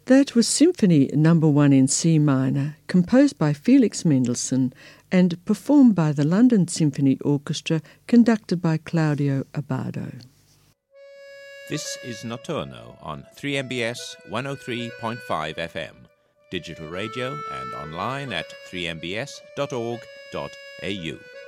That was Symphony No. 1 in C minor, composed by Felix Mendelssohn and performed by the London Symphony Orchestra, conducted by Claudio Abbado. This is Notturno on 3MBS 103.5 FM, digital radio and online at 3mbs.org.au.